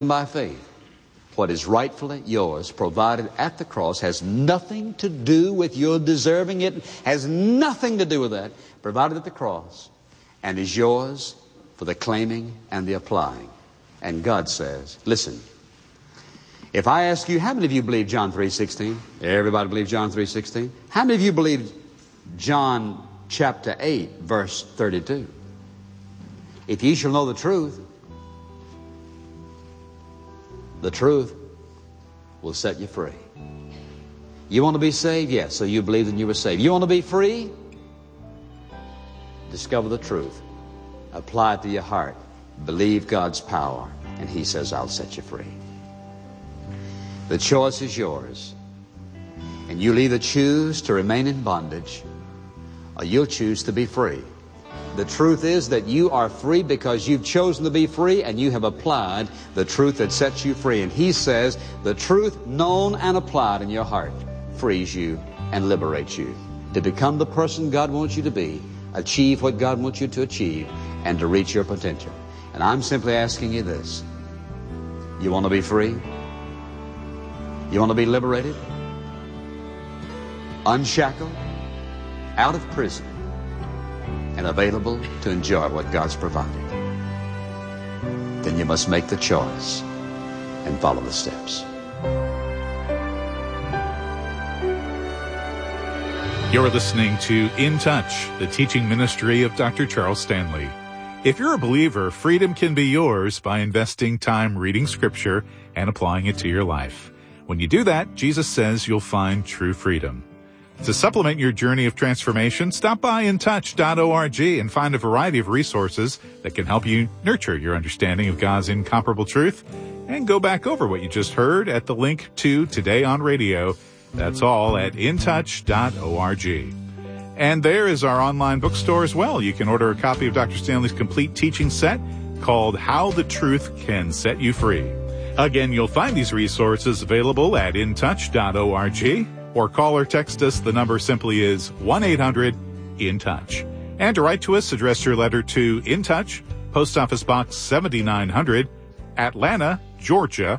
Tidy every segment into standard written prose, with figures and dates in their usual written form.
by faith. What is rightfully yours, provided at the cross, has nothing to do with your deserving it, has nothing to do with that, provided at the cross, and is yours for the claiming and the applying. And God says, listen, if I ask you, how many of you believe John 3:16? Everybody believe John 3:16? How many of you believe John chapter 8, verse 32? If ye shall know the truth will set you free. You want to be saved? Yes, so you believe that you were saved. You want to be free? Discover the truth. Apply it to your heart. Believe God's power, and He says, I'll set you free. The choice is yours. And you'll either choose to remain in bondage, or you'll choose to be free. The truth is that you are free because you've chosen to be free, and you have applied the truth that sets you free. And He says the truth known and applied in your heart frees you and liberates you to become the person God wants you to be, achieve what God wants you to achieve, and to reach your potential. And I'm simply asking you this. You want to be free? You want to be liberated? Unshackled? Out of prison? And available to enjoy what God's provided? Then you must make the choice and follow the steps. You're listening to In Touch, the teaching ministry of Dr. Charles Stanley. If you're a believer, freedom can be yours by investing time reading Scripture and applying it to your life. When you do that, Jesus says you'll find true freedom. To supplement your journey of transformation, stop by intouch.org and find a variety of resources that can help you nurture your understanding of God's incomparable truth, and go back over what you just heard at the link to Today on Radio. That's all at intouch.org. And there is our online bookstore as well. You can order a copy of Dr. Stanley's complete teaching set called How the Truth Can Set You Free. Again, you'll find these resources available at intouch.org, or call or text us. The number simply is 1-800-IN-TOUCH. And to write to us, address your letter to In Touch, Post Office Box 7900, Atlanta, Georgia,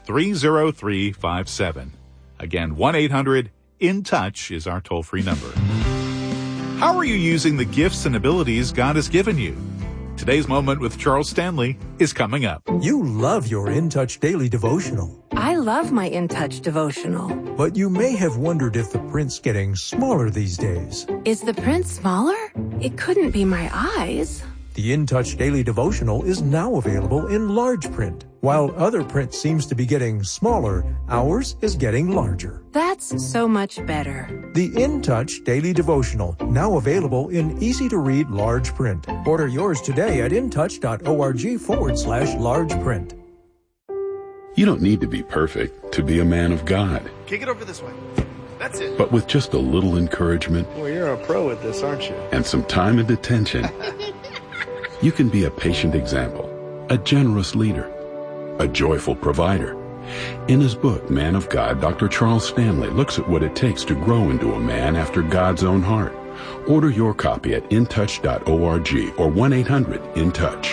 30357. Again, 1-800-IN-TOUCH is our toll-free number. How are you using the gifts and abilities God has given you? Today's Moment with Charles Stanley is coming up. You love your In Touch daily devotional. I love my In Touch devotional. But you may have wondered if the print's getting smaller these days. Is the print smaller? It couldn't be my eyes. The In Touch daily devotional is now available in large print. While other print seems to be getting smaller, ours is getting larger. That's so much better. The In Touch daily devotional, now available in easy-to-read large print. Order yours today at intouch.org/large print. You don't need to be perfect to be a man of God. Kick it over this way. That's it. But with just a little encouragement, Well, you're a pro at this, aren't you? and some time and attention, you can be a patient example, a generous leader, a joyful provider. In his book, Man of God, Dr. Charles Stanley looks at what it takes to grow into a man after God's own heart. Order your copy at intouch.org or 1-800-IN-TOUCH.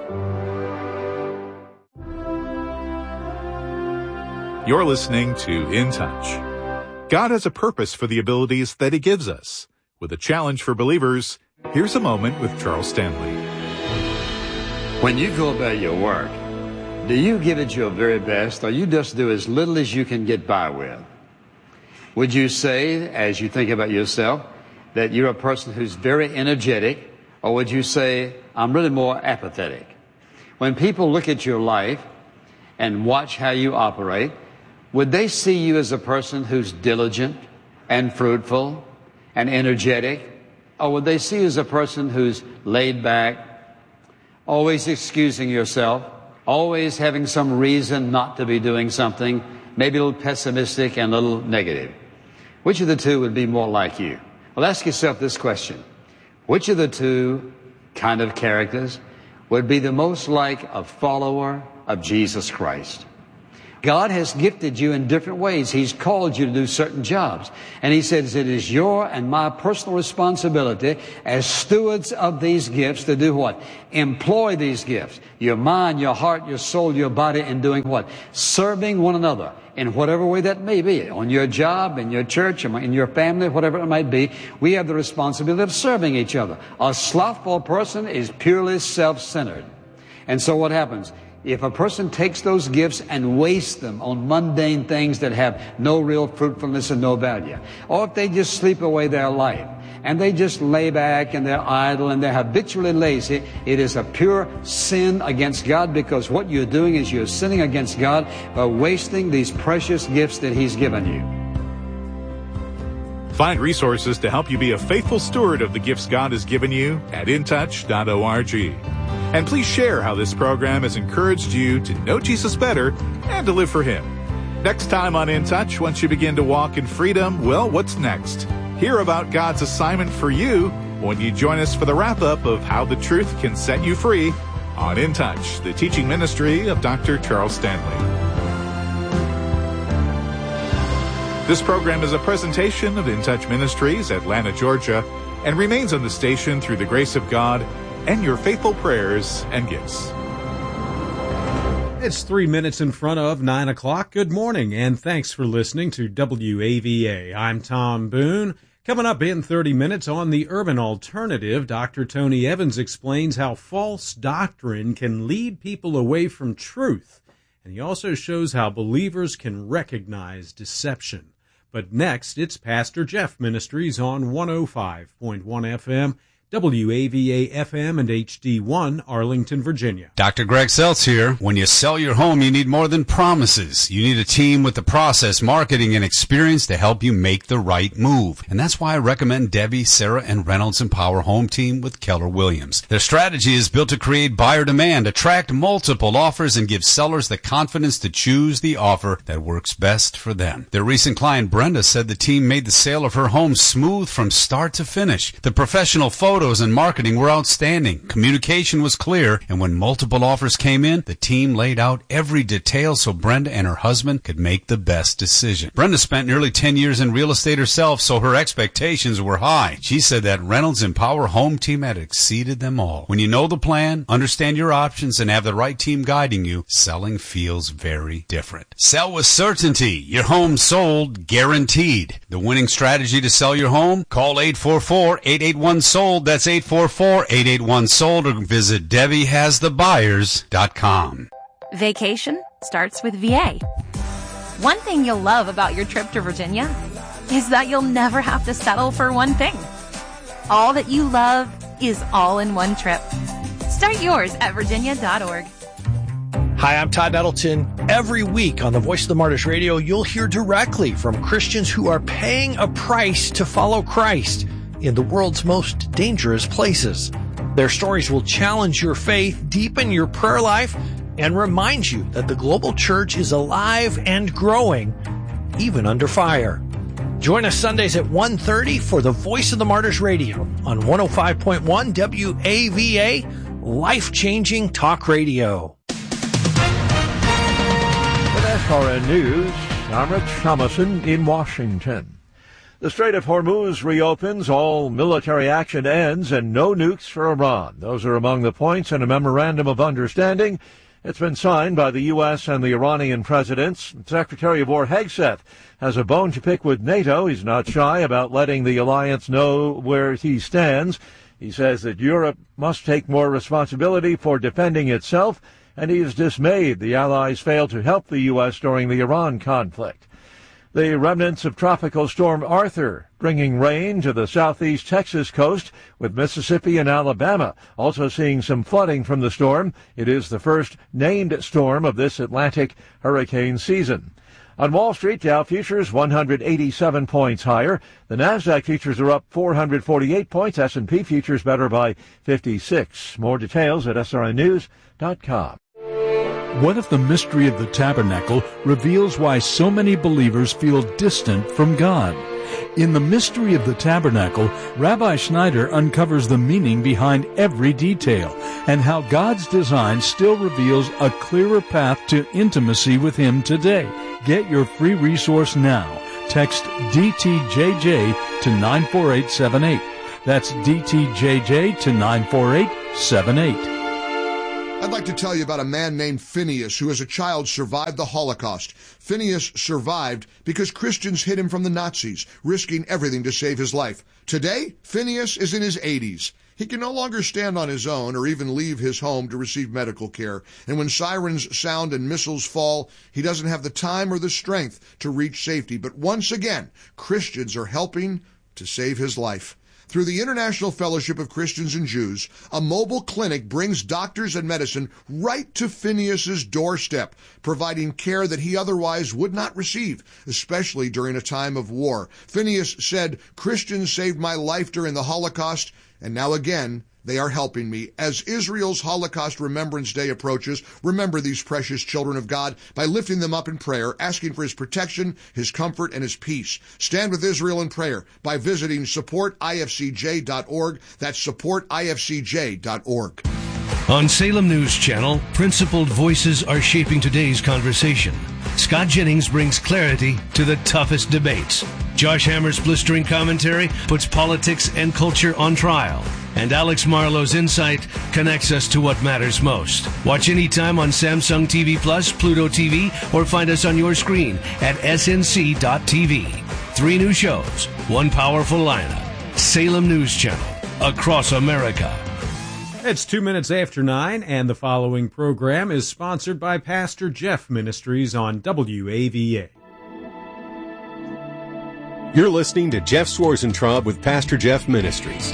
You're listening to In Touch. God has a purpose for the abilities that He gives us. With a challenge for believers, here's a moment with Charles Stanley. When you go about your work, do you give it your very best, or you just do as little as you can get by with? Would you say, as you think about yourself, that you're a person who's very energetic, or would you say, I'm really more apathetic? When people look at your life and watch how you operate, would they see you as a person who's diligent and fruitful and energetic? Or would they see you as a person who's laid back, always excusing yourself, always having some reason not to be doing something, maybe a little pessimistic and a little negative? Which of the two would be more like you? Well, ask yourself this question. Which of the two kind of characters would be the most like a follower of Jesus Christ? God has gifted you in different ways. He's called you to do certain jobs. And He says it is your and my personal responsibility as stewards of these gifts to do what? Employ these gifts. Your mind, your heart, your soul, your body in doing what? Serving one another in whatever way that may be. On your job, in your church, in your family, whatever it might be, we have the responsibility of serving each other. A slothful person is purely self-centered. And so what happens? If a person takes those gifts and wastes them on mundane things that have no real fruitfulness and no value, or if they just sleep away their life, and they just lay back and they're idle and they're habitually lazy, it is a pure sin against God, because what you're doing is you're sinning against God by wasting these precious gifts that He's given you. Find resources to help you be a faithful steward of the gifts God has given you at intouch.org. And please share how this program has encouraged you to know Jesus better and to live for Him. Next time on In Touch, once you begin to walk in freedom, well, what's next? Hear about God's assignment for you when you join us for the wrap-up of How the Truth Can Set You Free on In Touch, the teaching ministry of Dr. Charles Stanley. This program is a presentation of In Touch Ministries, Atlanta, Georgia, and remains on the station through the grace of God and your faithful prayers and gifts. It's 3 minutes in front of 9 o'clock. Good morning, and thanks for listening to WAVA. I'm Tom Boone. Coming up in 30 minutes on The Urban Alternative, Dr. Tony Evans explains how false doctrine can lead people away from truth, and he also shows how believers can recognize deception. But next, it's Pastor Jeff Ministries on 105.1 FM, WAVA-FM and HD1, Arlington, Virginia. Dr. Greg Seltz here. When you sell your home, you need more than promises. You need a team with the process, marketing, and experience to help you make the right move. And that's why I recommend Debbie, Sarah, and Reynolds Empower Home Team with Keller Williams. Their strategy is built to create buyer demand, attract multiple offers, and give sellers the confidence to choose the offer that works best for them. Their recent client, Brenda, said the team made the sale of her home smooth from start to finish. The professional photos and marketing were outstanding. Communication was clear, and when multiple offers came in, the team laid out every detail so Brenda and her husband could make the best decision. Brenda spent nearly 10 years in real estate herself, so her expectations were high. She said that Reynolds Empower Home Team had exceeded them all. When you know the plan, understand your options, and have the right team guiding you, selling feels very different. Sell with certainty. Your home sold, guaranteed. The winning strategy to sell your home? Call 844-881-SOLD. That's 844-881-SOLD, or visit DebbieHasTheBuyers.com. Vacation starts with VA. One thing you'll love about your trip to Virginia is that you'll never have to settle for one thing. All that you love is all in one trip. Start yours at virginia.org. Hi, I'm Todd Nettleton. Every week on the Voice of the Martyrs Radio, you'll hear directly from Christians who are paying a price to follow Christ in the world's most dangerous places. Their stories will challenge your faith, deepen your prayer life, and remind you that the global church is alive and growing, even under fire. Join us Sundays at 1:30 for the Voice of the Martyrs Radio on 105.1 WAVA, life-changing talk radio. With SRN News, I'm Rich Thomason in Washington. The Strait of Hormuz reopens, all military action ends, and no nukes for Iran. Those are among the points in a memorandum of understanding. It's been signed by the U.S. and the Iranian presidents. Secretary of War Hegseth has a bone to pick with NATO. He's not shy about letting the alliance know where he stands. He says that Europe must take more responsibility for defending itself, and he is dismayed the allies failed to help the U.S. during the Iran conflict. The remnants of Tropical Storm Arthur bringing rain to the southeast Texas coast, with Mississippi and Alabama also seeing some flooding from the storm. It is the first named storm of this Atlantic hurricane season. On Wall Street, Dow futures 187 points higher. The Nasdaq futures are up 448 points. S&P futures better by 56. More details at srnnews.com. What if the mystery of the tabernacle reveals why so many believers feel distant from God? In The Mystery of the Tabernacle, Rabbi Schneider uncovers the meaning behind every detail and how God's design still reveals a clearer path to intimacy with Him today. Get your free resource now. Text DTJJ to 94878. That's DTJJ to 94878. I'd like to tell you about a man named Phineas who as a child survived the Holocaust. Phineas survived because Christians hid him from the Nazis, risking everything to save his life. Today, Phineas is in his 80s. He can no longer stand on his own or even leave his home to receive medical care. And when sirens sound and missiles fall, he doesn't have the time or the strength to reach safety. But once again, Christians are helping to save his life. Through the International Fellowship of Christians and Jews, a mobile clinic brings doctors and medicine right to Phineas's doorstep, providing care that he otherwise would not receive, especially during a time of war. Phineas said, "Christians saved my life during the Holocaust, and now again, they are helping me." As Israel's Holocaust Remembrance Day approaches, remember these precious children of God by lifting them up in prayer, asking for His protection, His comfort, and His peace. Stand with Israel in prayer by visiting supportifcj.org. That's supportifcj.org. On Salem News Channel, principled voices are shaping today's conversation. Scott Jennings brings clarity to the toughest debates. Josh Hammer's blistering commentary puts politics and culture on trial. And Alex Marlowe's insight connects us to what matters most. Watch anytime on Samsung TV Plus, Pluto TV, or find us on your screen at snc.tv. 3 new shows, 1 powerful lineup. Salem News Channel, across America. It's 2 minutes after 9, and the following program is sponsored by Pastor Jeff Ministries on WAVA. You're listening to Jeff Swarzentraub with Pastor Jeff Ministries.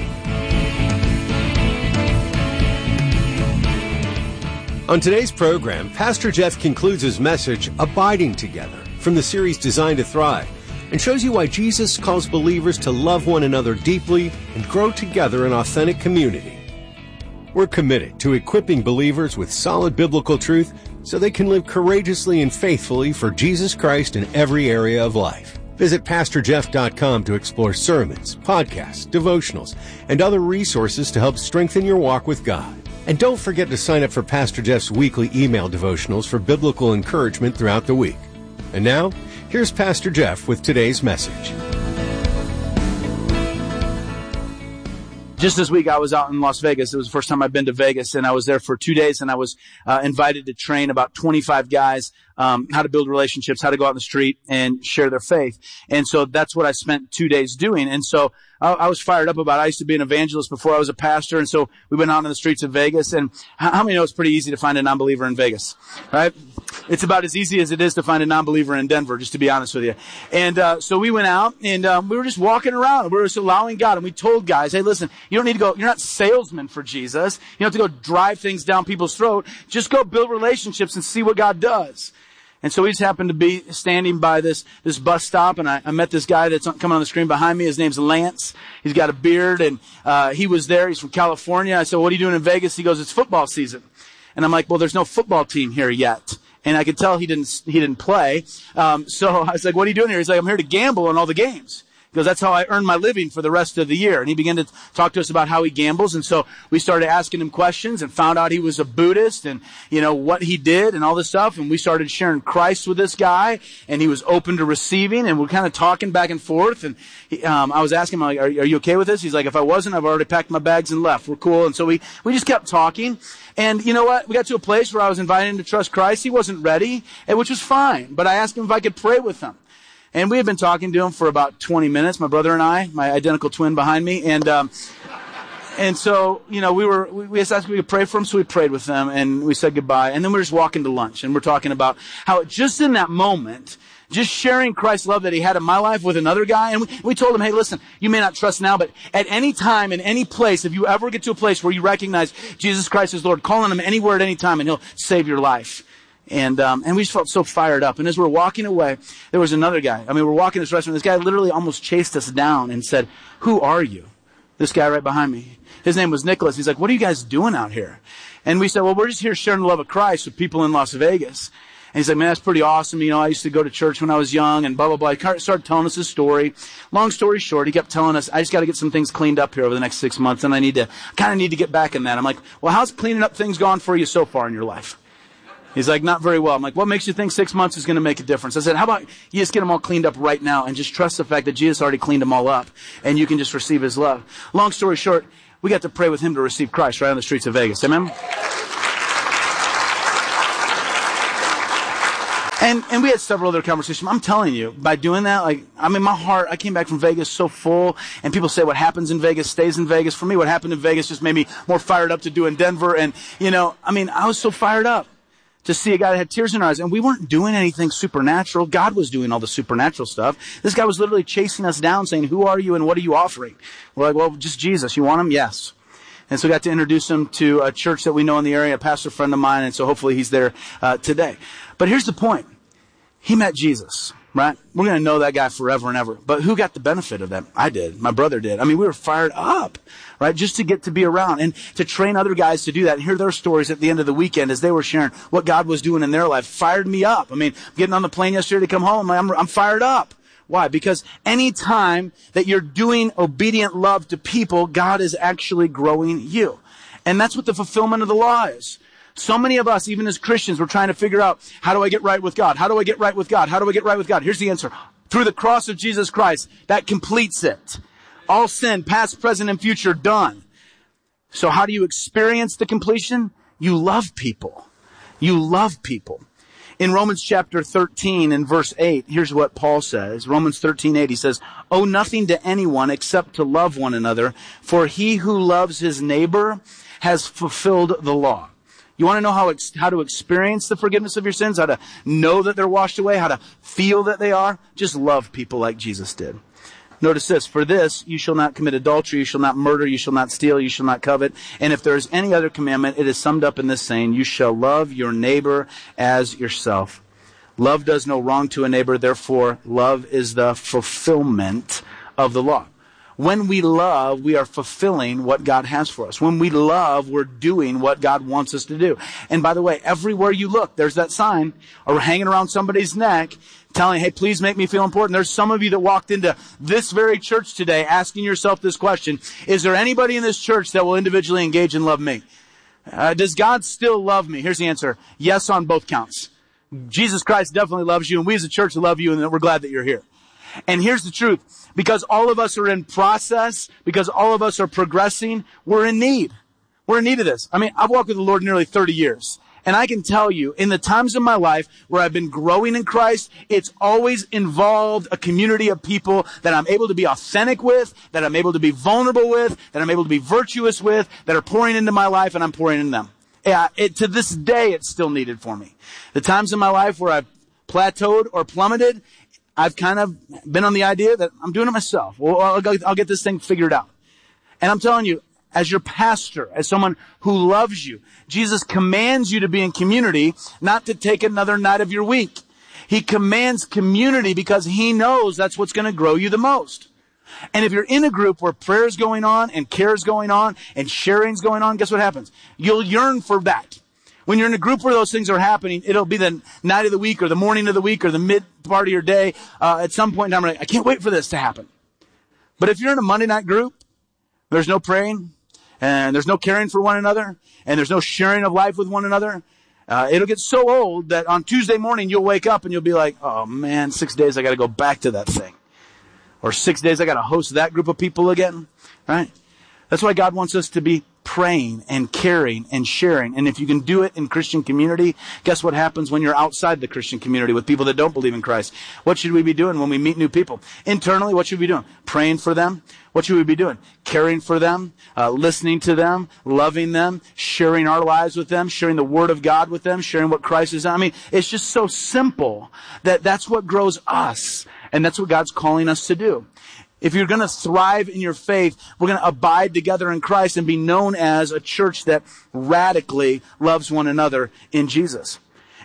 On today's program, Pastor Jeff concludes his message, Abiding Together, from the series Designed to Thrive, and shows you why Jesus calls believers to love one another deeply and grow together in authentic community. We're committed to equipping believers with solid biblical truth so they can live courageously and faithfully for Jesus Christ in every area of life. Visit PastorJeff.com to explore sermons, podcasts, devotionals, and other resources to help strengthen your walk with God. And don't forget to sign up for Pastor Jeff's weekly email devotionals for biblical encouragement throughout the week. And now, here's Pastor Jeff with today's message. Just this week, I was out in Las Vegas. It was the first time I've been to Vegas, and I was there for 2 days, and I was invited to train about 25 guys how to build relationships, how to go out in the street and share their faith. And so that's what I spent 2 days doing. And so I was fired up about it. I used to be an evangelist before I was a pastor, and so we went out in the streets of Vegas. And how many know it's pretty easy to find a non-believer in Vegas, right? It's about as easy as it is to find a non-believer in Denver, just to be honest with you. And so we went out, and we were just walking around. We were just allowing God, and we told guys, hey, listen, you don't need to go, you're not salesmen for Jesus. You don't have to go drive things down people's throat. Just go build relationships and see what God does. And so we just happened to be standing by this bus stop, and I met this guy that's coming on the screen behind me. His name's Lance. He's got a beard, and he was there. He's from California. I said, what are you doing in Vegas? He goes, it's football season. And I'm like, well, there's no football team here yet. And I could tell he didn't play. So I was like, what are you doing here? He's like, I'm here to gamble on all the games. Because that's how I earn my living for the rest of the year. And he began to talk to us about how he gambles. And so we started asking him questions and found out he was a Buddhist and, what he did and all this stuff. And we started sharing Christ with this guy, and he was open to receiving, and we're kind of talking back and forth. And I was asking him, like, are you okay with this? He's like, if I wasn't, I've already packed my bags and left. We're cool. And so we just kept talking. And you know what? We got to a place where I was inviting him to trust Christ. He wasn't ready, which was fine. But I asked him if I could pray with him. And we had been talking to him for about 20 minutes, my brother and I, my identical twin behind me. And so, we asked if we could pray for him. So we prayed with them, and we said goodbye. And then we were just walking to lunch, and we're talking about how just in that moment, just sharing Christ's love that he had in my life with another guy. And we told him, hey, listen, you may not trust now, but at any time, in any place, if you ever get to a place where you recognize Jesus Christ as Lord, call on him anywhere at any time, and he'll save your life. And we just felt so fired up. And as we're walking away, there was another guy. We're walking this restaurant. This guy literally almost chased us down and said, who are you? This guy right behind me. His name was Nicholas. He's like, what are you guys doing out here? And we said, well, we're just here sharing the love of Christ with people in Las Vegas. And he's like, man, that's pretty awesome. I used to go to church when I was young and blah, blah, blah. He started telling us his story. Long story short, he kept telling us, I just got to get some things cleaned up here over the next 6 months, and I kind of need to get back in that. I'm like, well, how's cleaning up things gone for you so far in your life? He's like, not very well. I'm like, what makes you think 6 months is going to make a difference? I said, how about you just get them all cleaned up right now and just trust the fact that Jesus already cleaned them all up and you can just receive his love. Long story short, we got to pray with him to receive Christ right on the streets of Vegas. Amen? And we had several other conversations. I'm telling you, by doing that, my heart, I came back from Vegas so full, and people say what happens in Vegas stays in Vegas. For me, what happened in Vegas just made me more fired up to do in Denver. And, I was so fired up to see a guy that had tears in our eyes. And we weren't doing anything supernatural. God was doing all the supernatural stuff. This guy was literally chasing us down saying, who are you and what are you offering? We're like, well, just Jesus. You want him? Yes. And so we got to introduce him to a church that we know in the area, a pastor friend of mine, and so hopefully he's there today. But here's the point. He met Jesus, right? We're going to know that guy forever and ever. But who got the benefit of that? I did. My brother did. We were fired up, right? Just to get to be around and to train other guys to do that and hear their stories at the end of the weekend as they were sharing what God was doing in their life fired me up. Getting on the plane yesterday to come home, I'm fired up. Why? Because any time that you're doing obedient love to people, God is actually growing you. And that's what the fulfillment of the law is. So many of us, even as Christians, we're trying to figure out, how do I get right with God? How do I get right with God? How do I get right with God? Here's the answer. Through the cross of Jesus Christ. That completes it. All sin, past, present, and future, done. So how do you experience the completion? You love people. You love people. In Romans chapter 13 and verse 8, here's what Paul says. Romans 13:8, he says, owe nothing to anyone except to love one another, for he who loves his neighbor has fulfilled the law. You want to know how to experience the forgiveness of your sins, how to know that they're washed away, how to feel that they are? Just love people like Jesus did. Notice this, for this, you shall not commit adultery, you shall not murder, you shall not steal, you shall not covet. And if there is any other commandment, it is summed up in this saying, you shall love your neighbor as yourself. Love does no wrong to a neighbor, therefore love is the fulfillment of the law. When we love, we are fulfilling what God has for us. When we love, we're doing what God wants us to do. And by the way, everywhere you look, there's that sign or hanging around somebody's neck telling, hey, please make me feel important. There's some of you that walked into this very church today asking yourself this question. Is there anybody in this church that will individually engage and love me? Does God still love me? Here's the answer. Yes, on both counts. Jesus Christ definitely loves you, and we as a church love you, and we're glad that you're here. And here's the truth. Because all of us are in process, because all of us are progressing, we're in need. We're in need of this. I've walked with the Lord nearly 30 years. And I can tell you, in the times of my life where I've been growing in Christ, it's always involved a community of people that I'm able to be authentic with, that I'm able to be vulnerable with, that I'm able to be virtuous with, that are pouring into my life and I'm pouring into them. To this day, it's still needed for me. The times in my life where I've plateaued or plummeted, I've kind of been on the idea that I'm doing it myself. Well, I'll get this thing figured out. And I'm telling you, as your pastor, as someone who loves you, Jesus commands you to be in community, not to take another night of your week. He commands community because he knows that's what's going to grow you the most. And if you're in a group where prayer's going on and care's going on and sharing's going on, guess what happens? You'll yearn for that. When you're in a group where those things are happening, it'll be the night of the week or the morning of the week or the mid part of your day. At some point in time, I can't wait for this to happen. But if you're in a Monday night group, there's no praying and there's no caring for one another and there's no sharing of life with one another. It'll get so old that on Tuesday morning, you'll wake up and you'll be like, oh man, 6 days I got to go back to that thing. Or 6 days I got to host that group of people again, right? That's why God wants us to be praying and caring and sharing. And if you can do it in Christian community, guess what happens when you're outside the Christian community with people that don't believe in Christ? What should we be doing when we meet new people? Internally, what should we be doing? Praying for them. What should we be doing? Caring for them, listening to them, loving them, sharing our lives with them, sharing the Word of God with them, sharing what Christ has done. It's just so simple that that's what grows us. And that's what God's calling us to do. If you're going to thrive in your faith, we're going to abide together in Christ and be known as a church that radically loves one another in Jesus.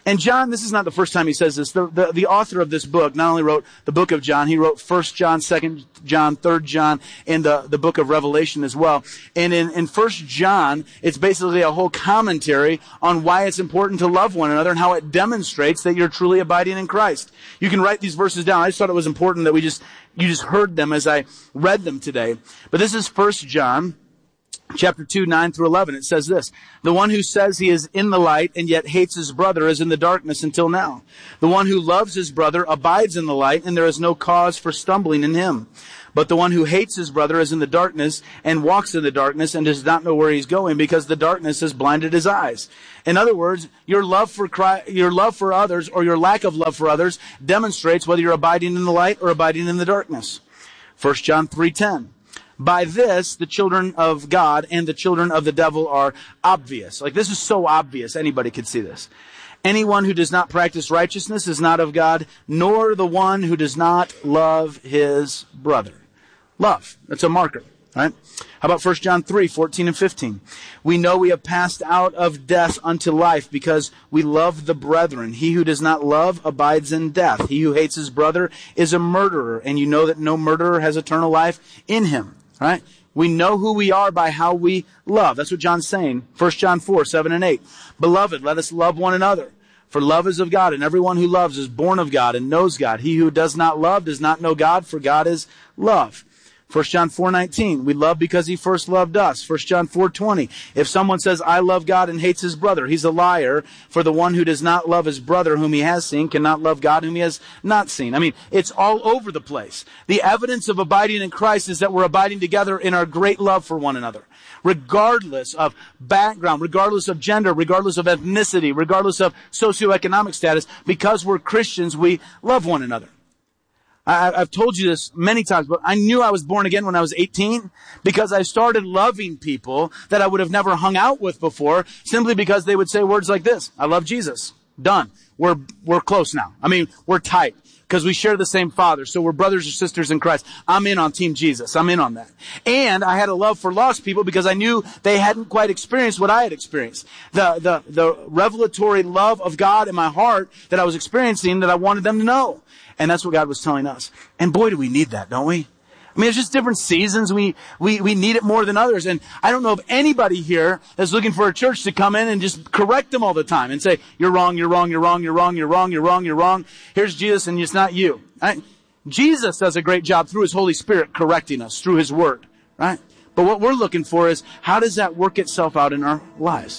And John, this is not the first time he says this. The author of this book not only wrote the book of John, he wrote 1 John, 2 John, 3 John, and the book of Revelation as well. And in 1 John, it's basically a whole commentary on why it's important to love one another and how it demonstrates that you're truly abiding in Christ. You can write these verses down. I just thought it was important that you just heard them as I read them today. But this is 1 John. Chapter 2, 9 through 11, it says this: the one who says he is in the light and yet hates his brother is in the darkness until now. The one who loves his brother abides in the light, and there is no cause for stumbling in him. But the one who hates his brother is in the darkness and walks in the darkness and does not know where he's going because the darkness has blinded his eyes. In other words, your love for Christ, your love for others, or your lack of love for others demonstrates whether you're abiding in the light or abiding in the darkness. 1 John 3:10. By this, the children of God and the children of the devil are obvious. Like, this is so obvious, anybody could see this. Anyone who does not practice righteousness is not of God, nor the one who does not love his brother. Love. That's a marker, right? How about 1 John 3, 14 and 15? We know we have passed out of death unto life because we love the brethren. He who does not love abides in death. He who hates his brother is a murderer, and you know that no murderer has eternal life in him. Right? We know who we are by how we love. That's what John's saying. 1 John 4, 7 and 8. Beloved, let us love one another. For love is of God, and everyone who loves is born of God and knows God. He who does not love does not know God, for God is love. 1 John 4:19, we love because he first loved us. 1 John 4:20, if someone says, I love God and hates his brother, he's a liar. For the one who does not love his brother whom he has seen cannot love God whom he has not seen. I mean, it's all over the place. The evidence of abiding in Christ is that we're abiding together in our great love for one another. Regardless of background, regardless of gender, regardless of ethnicity, regardless of socioeconomic status, because we're Christians, we love one another. I've told you this many times, but I knew I was born again when I was 18 because I started loving people that I would have never hung out with before simply because they would say words like this: I love Jesus. Done. We're close now. I mean, we're tight because we share the same Father. So we're brothers or sisters in Christ. I'm in on Team Jesus. I'm in on that. And I had a love for lost people because I knew they hadn't quite experienced what I had experienced. The revelatory love of God in my heart that I was experiencing that I wanted them to know. And that's what God was telling us. And boy, do we need that, don't we? I mean, it's just different seasons. We need it more than others. And I don't know of anybody here that's looking for a church to come in and just correct them all the time and say, you're wrong, you're wrong, you're wrong, you're wrong, you're wrong, you're wrong, you're wrong. Here's Jesus and it's not you. Right? Jesus does a great job through his Holy Spirit correcting us through his word. Right? But what we're looking for is, how does that work itself out in our lives?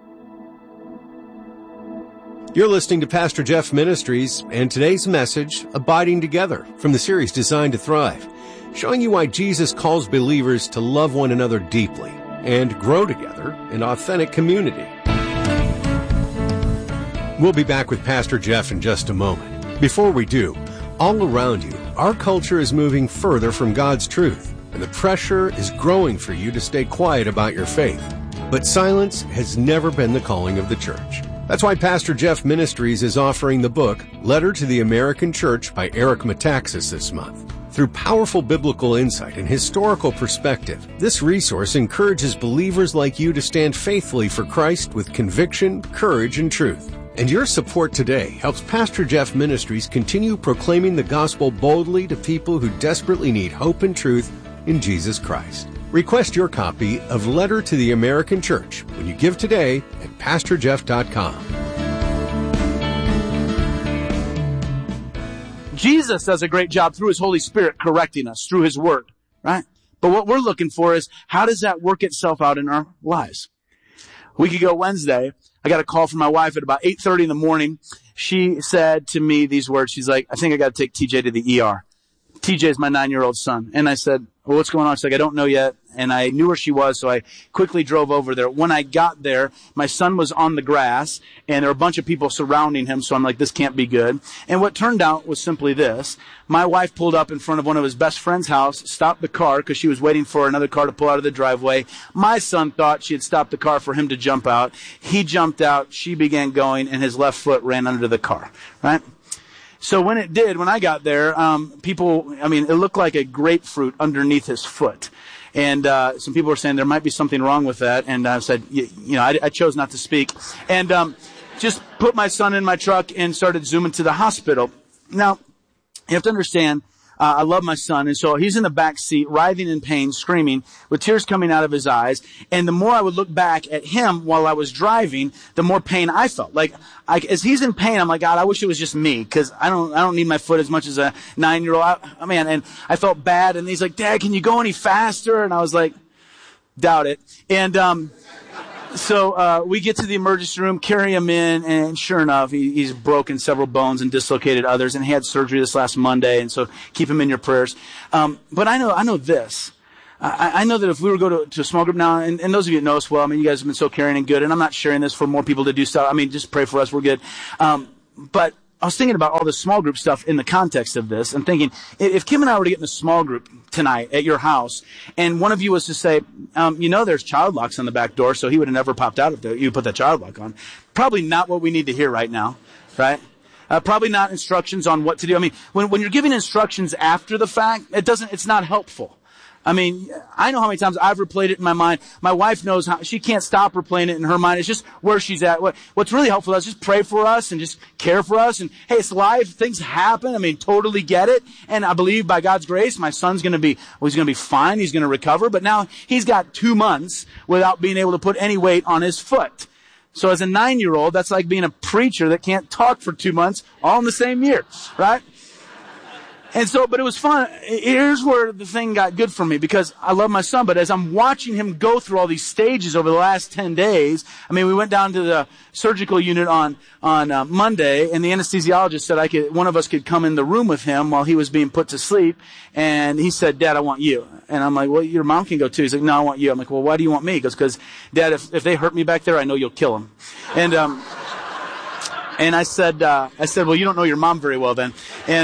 You're listening to Pastor Jeff Ministries and today's message, Abiding Together, from the series Designed to Thrive, showing you why Jesus calls believers to love one another deeply and grow together in authentic community. We'll be back with Pastor Jeff in just a moment. Before we do, all around you, our culture is moving further from God's truth, and the pressure is growing for you to stay quiet about your faith. But silence has never been the calling of the church. That's why Pastor Jeff Ministries is offering the book, Letter to the American Church by Eric Metaxas this month. Through powerful biblical insight and historical perspective, this resource encourages believers like you to stand faithfully for Christ with conviction, courage, and truth. And your support today helps Pastor Jeff Ministries continue proclaiming the gospel boldly to people who desperately need hope and truth in Jesus Christ. Request your copy of Letter to the American Church when you give today at PastorJeff.com. Jesus does a great job through his Holy Spirit correcting us through his word, right? But what we're looking for is, how does that work itself out in our lives? A week ago Wednesday, I got a call from my wife at about 8:30 in the morning. She said to me these words. She's like, I think I got to take TJ to the ER. TJ is my 9-year-old son. And I said, well, what's going on? She's like, I don't know yet. And I knew where she was, so I quickly drove over there. When I got there, my son was on the grass, and there were a bunch of people surrounding him, so I'm like, this can't be good. And what turned out was simply this. My wife pulled up in front of one of his best friend's house, stopped the car because she was waiting for another car to pull out of the driveway. My son thought she had stopped the car for him to jump out. He jumped out, she began going, and his left foot ran under the car, right? So when it did, when I got there, it looked like a grapefruit underneath his foot. And some people were saying there might be something wrong with that. And I said, I chose not to speak. And just put my son in my truck and started zooming to the hospital. Now, you have to understand, I love my son, and so he's in the back seat, writhing in pain, screaming, with tears coming out of his eyes. And the more I would look back at him while I was driving, the more pain I felt. Like, as he's in pain, I'm like, God, I wish it was just me, because I don't need my foot as much as a 9-year-old. And I felt bad. And he's like, Dad, can you go any faster? And I was like, doubt it. And so we get to the emergency room, carry him in, and sure enough, he's broken several bones and dislocated others, and he had surgery this last Monday, and so keep him in your prayers. But I know this. I know that if we were to go to a small group now, and those of you that know us well, I mean, you guys have been so caring and good, and I'm not sharing this for more people to do stuff. I mean, just pray for us. We're good. But I was thinking about all the small group stuff in the context of this and thinking, if Kim and I were to get in a small group tonight at your house, and one of you was to say, there's child locks on the back door, so he would have never popped out if you put that child lock on. Probably not what we need to hear right now, right? Probably not instructions on what to do. I mean, when you're giving instructions after the fact, it's not helpful. I mean, I know how many times I've replayed it in my mind. My wife knows how she can't stop replaying it in her mind. It's just where she's at. What's really helpful is just pray for us and just care for us. And hey, it's life. Things happen. I mean, totally get it. And I believe by God's grace, my son's going to be fine. He's going to recover. But now he's got 2 months without being able to put any weight on his foot. So as a 9-year-old, that's like being a preacher that can't talk for 2 months all in the same year, right? And so, but it was fun. Here's where the thing got good for me, because I love my son, but as I'm watching him go through all these stages over the last 10 days, I mean, we went down to the surgical unit on Monday, and the anesthesiologist said one of us could come in the room with him while he was being put to sleep, and he said, Dad, I want you. And I'm like, well, your mom can go too. He's like, no, I want you. I'm like, well, why do you want me? He goes, because, Dad, if they hurt me back there, I know you'll kill them. And I said, well, you don't know your mom very well then.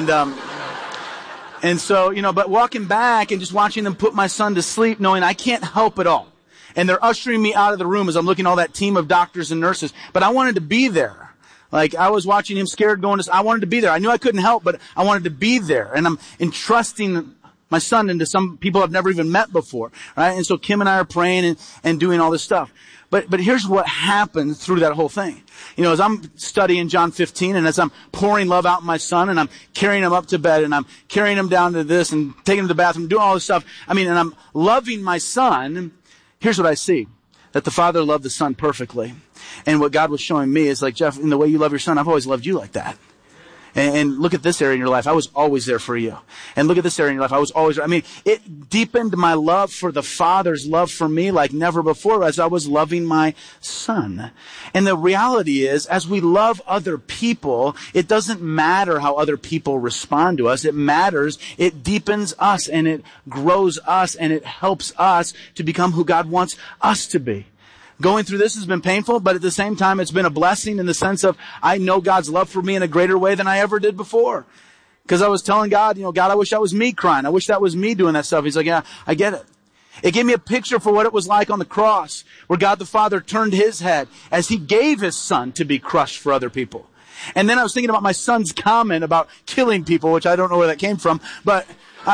And so, but walking back and just watching them put my son to sleep, knowing I can't help it all. And they're ushering me out of the room as I'm looking at all that team of doctors and nurses. But I wanted to be there. Like, I was watching him scared I wanted to be there. I knew I couldn't help, but I wanted to be there. And I'm entrusting my son into some people I've never even met before, right? And so Kim and I are praying and doing all this stuff. But here's what happened through that whole thing. As I'm studying John 15, and as I'm pouring love out in my son, and I'm carrying him up to bed, and I'm carrying him down to this, and taking him to the bathroom, doing all this stuff, and I'm loving my son, here's what I see. That the Father loved the Son perfectly. And what God was showing me is like, Jeff, in the way you love your son, I've always loved you like that. And look at this area in your life. I was always there for you. And look at this area in your life. I was always, it deepened my love for the Father's love for me like never before as I was loving my son. And the reality is, as we love other people, it doesn't matter how other people respond to us. It matters. It deepens us and it grows us and it helps us to become who God wants us to be. Going through this has been painful, but at the same time, it's been a blessing in the sense of I know God's love for me in a greater way than I ever did before. Because I was telling God, God, I wish that was me crying. I wish that was me doing that stuff. He's like, yeah, I get it. It gave me a picture for what it was like on the cross, where God the Father turned his head as he gave his son to be crushed for other people. And then I was thinking about my son's comment about killing people, which I don't know where that came from, but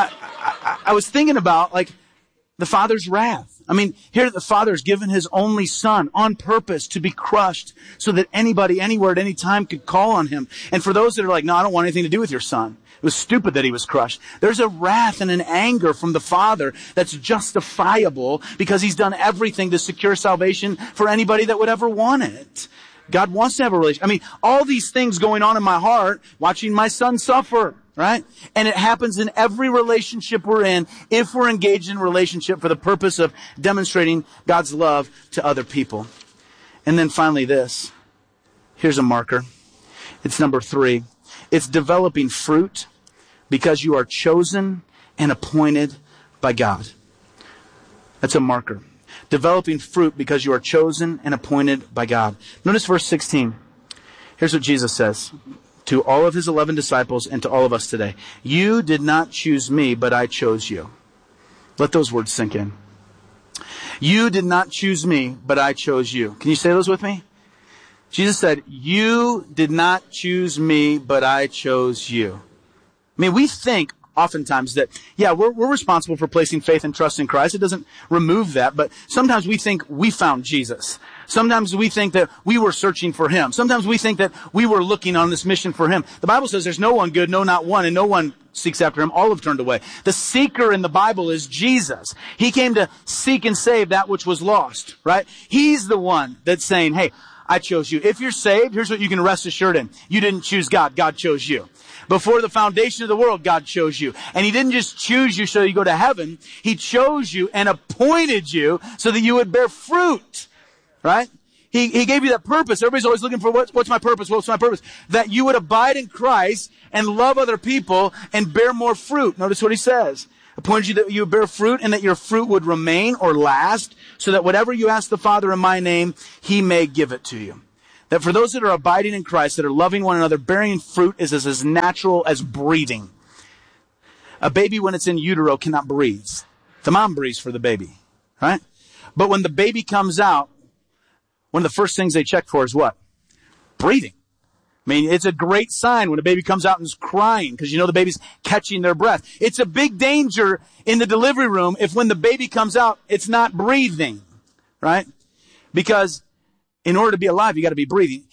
I was thinking about like the Father's wrath. Here the Father has given his only son on purpose to be crushed so that anybody, anywhere, at any time could call on him. And for those that are like, no, I don't want anything to do with your son. It was stupid that he was crushed. There's a wrath and an anger from the Father that's justifiable because he's done everything to secure salvation for anybody that would ever want it. God wants to have a relationship. All these things going on in my heart, watching my son suffer. Right? And it happens in every relationship we're in if we're engaged in a relationship for the purpose of demonstrating God's love to other people. And then finally this. Here's a marker. It's number 3. It's developing fruit because you are chosen and appointed by God. That's a marker. Developing fruit because you are chosen and appointed by God. Notice verse 16. Here's what Jesus says to all of his 11 disciples and to all of us today. You did not choose me, but I chose you. Let those words sink in. You did not choose me, but I chose you. Can you say those with me? Jesus said, you did not choose me, but I chose you. We think oftentimes that, yeah, we're responsible for placing faith and trust in Christ. It doesn't remove that, but sometimes we think we found Jesus. Sometimes we think that we were searching for him. Sometimes we think that we were looking on this mission for him. The Bible says there's no one good, no, not one, and no one seeks after him. All have turned away. The seeker in the Bible is Jesus. He came to seek and save that which was lost, right? He's the one that's saying, hey, I chose you. If you're saved, here's what you can rest assured in. You didn't choose God. God chose you. Before the foundation of the world, God chose you. And he didn't just choose you so you go to heaven. He chose you and appointed you so that you would bear fruit. Right? He gave you that purpose. Everybody's always looking for what's my purpose? What's my purpose? That you would abide in Christ and love other people and bear more fruit. Notice what he says. Appointed you that you would bear fruit and that your fruit would remain or last, so that whatever you ask the Father in my name, he may give it to you. That for those that are abiding in Christ, that are loving one another, bearing fruit is as natural as breathing. A baby, when it's in utero, cannot breathe. The mom breathes for the baby, right? But when the baby comes out, one of the first things they check for is what? Breathing. I mean, it's a great sign when a baby comes out and is crying because you know the baby's catching their breath. It's a big danger in the delivery room if when the baby comes out, it's not breathing, right? Because in order to be alive, you got to be breathing.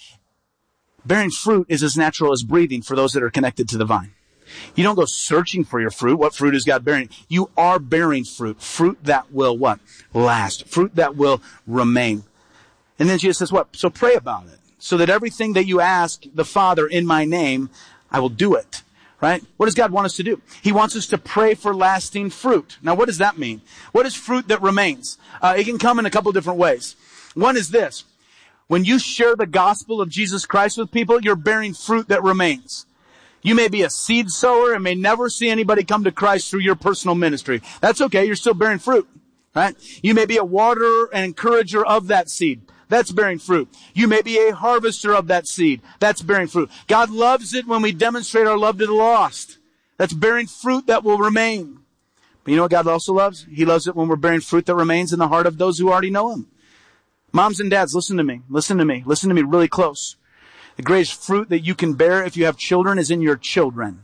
Bearing fruit is as natural as breathing for those that are connected to the vine. You don't go searching for your fruit. What fruit is God bearing? You are bearing fruit. Fruit that will what? Last. Fruit that will remain. And then Jesus says what? So pray about it. So that everything that you ask the Father in my name, I will do it. Right? What does God want us to do? He wants us to pray for lasting fruit. Now what does that mean? What is fruit that remains? It can come in a couple different ways. One is this. When you share the gospel of Jesus Christ with people, you're bearing fruit that remains. You may be a seed sower and may never see anybody come to Christ through your personal ministry. That's okay. You're still bearing fruit. Right? You may be a waterer and encourager of that seed. That's bearing fruit. You may be a harvester of that seed. That's bearing fruit. God loves it when we demonstrate our love to the lost. That's bearing fruit that will remain. But you know what God also loves? He loves it when we're bearing fruit that remains in the heart of those who already know him. Moms and dads, listen to me. Listen to me. Listen to me really close. The greatest fruit that you can bear if you have children is in your children.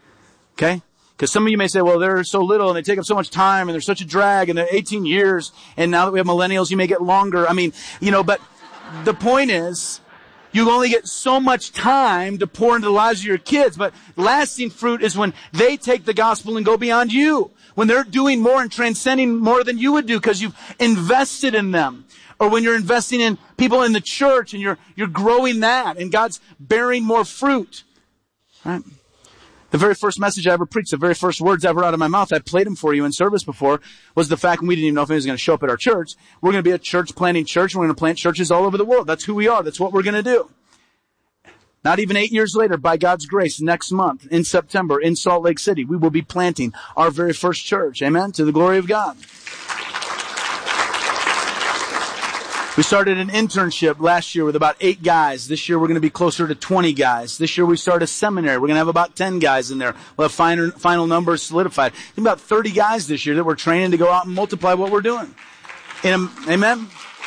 Okay? Because some of you may say, well, they're so little and they take up so much time and they're such a drag and they're 18 years and now that we have millennials, you may get longer. I mean, but the point is, you only get so much time to pour into the lives of your kids, but lasting fruit is when they take the gospel and go beyond you. When they're doing more and transcending more than you would do because you've invested in them. Or when you're investing in people in the church and you're growing that and God's bearing more fruit. Right? The very first message I ever preached, the very first words ever out of my mouth, I played them for you in service before, was the fact, and we didn't even know if he was going to show up at our church. We're going to be a church planting church, and we're going to plant churches all over the world. That's who we are. That's what we're going to do. Not even 8 years later, by God's grace, next month, in September, in Salt Lake City, we will be planting our very first church. Amen? To the glory of God. We started an internship last year with about 8 guys. This year we're going to be closer to 20 guys. This year we start a seminary. We're going to have about 10 guys in there. We'll have final numbers solidified. There's about 30 guys this year that we're training to go out and multiply what we're doing. Amen?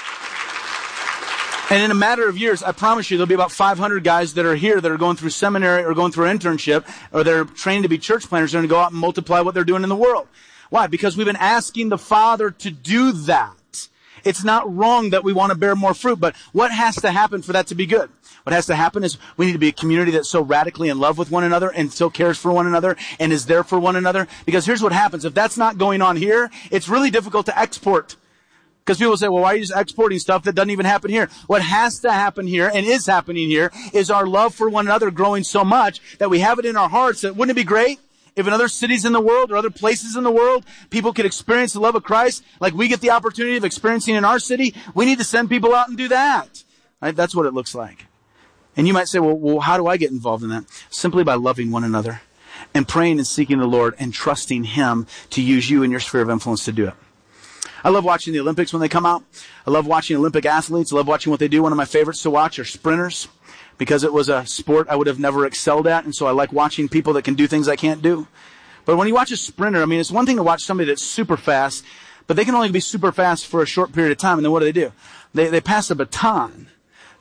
And in a matter of years, I promise you, there'll be about 500 guys that are here that are going through seminary or going through an internship or they're trained to be church planners. They're going to go out and multiply what they're doing in the world. Why? Because we've been asking the Father to do that. It's not wrong that we want to bear more fruit, but what has to happen for that to be good? What has to happen is we need to be a community that's so radically in love with one another and so cares for one another and is there for one another. Because here's what happens. If that's not going on here, it's really difficult to export. Because people say, well, why are you just exporting stuff that doesn't even happen here? What has to happen here and is happening here is our love for one another growing so much that we have it in our hearts that wouldn't it be great if in other cities in the world or other places in the world, people could experience the love of Christ like we get the opportunity of experiencing in our city? We need to send people out and do that. Right? That's what it looks like. And you might say, well, how do I get involved in that? Simply by loving one another and praying and seeking the Lord and trusting Him to use you in your sphere of influence to do it. I love watching the Olympics when they come out. I love watching Olympic athletes. I love watching what they do. One of my favorites to watch are sprinters, because it was a sport I would have never excelled at, and so I like watching people that can do things I can't do. But when you watch a sprinter, I mean, it's one thing to watch somebody that's super fast, but they can only be super fast for a short period of time, and then what do? They pass the baton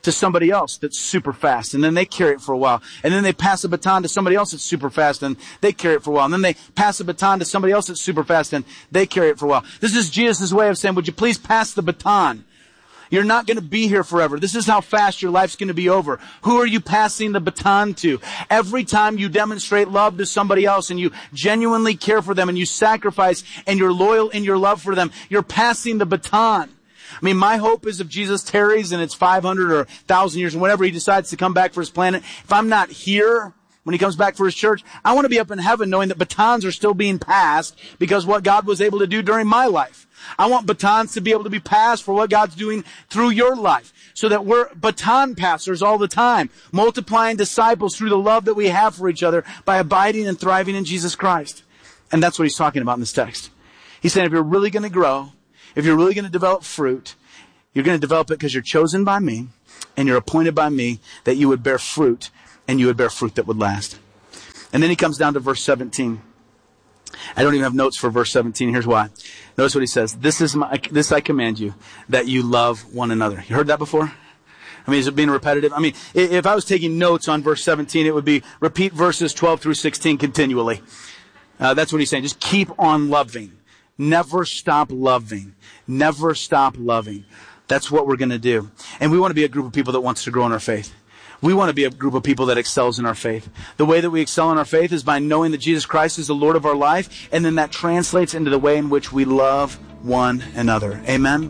to somebody else that's super fast, and then they carry it for a while. And then they pass the baton to somebody else that's super fast, and they carry it for a while. And then they pass the baton to somebody else that's super fast, and they carry it for a while. This is Jesus' way of saying, would you please pass the baton? You're not going to be here forever. This is how fast your life's going to be over. Who are you passing the baton to? Every time you demonstrate love to somebody else and you genuinely care for them and you sacrifice and you're loyal in your love for them, you're passing the baton. I mean, my hope is if Jesus tarries and it's 500 or 1,000 years and whenever he decides to come back for his planet, if I'm not here when he comes back for his church, I want to be up in heaven knowing that batons are still being passed because what God was able to do during my life. I want batons to be able to be passed for what God's doing through your life so that we're baton passers all the time, multiplying disciples through the love that we have for each other by abiding and thriving in Jesus Christ. And that's what he's talking about in this text. He's saying if you're really going to grow, if you're really going to develop fruit, you're going to develop it because you're chosen by me and you're appointed by me that you would bear fruit and you would bear fruit that would last. And then he comes down to verse 17. I don't even have notes for verse 17. Here's why. Notice what he says. This I command you, that you love one another. You heard that before? I mean, is it being repetitive? I mean, if I was taking notes on verse 17, it would be repeat verses 12 through 16 continually. That's what he's saying. Just keep on loving. Never stop loving. Never stop loving. That's what we're going to do. And we want to be a group of people that wants to grow in our faith. We want to be a group of people that excels in our faith. The way that we excel in our faith is by knowing that Jesus Christ is the Lord of our life, and then that translates into the way in which we love one another. Amen?